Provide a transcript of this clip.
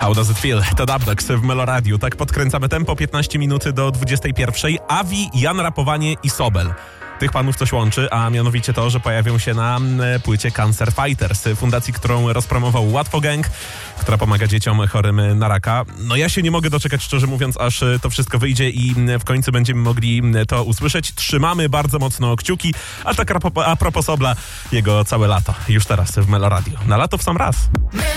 How does it feel? To Dubdogs w Meloradiu. Tak podkręcamy tempo, 15 minut do 21. Avi, Jan Rapowanie i Sobel. Tych panów coś łączy, a mianowicie to, że pojawią się na płycie Cancer Fighters, fundacji, którą rozpromował Łatwo Gang, która pomaga dzieciom chorym na raka. No ja się nie mogę doczekać, szczerze mówiąc, aż to wszystko wyjdzie i w końcu będziemy mogli to usłyszeć. Trzymamy bardzo mocno kciuki, a tak a propos Sobla, jego całe lato, już teraz w Meloradiu. Na lato w sam raz.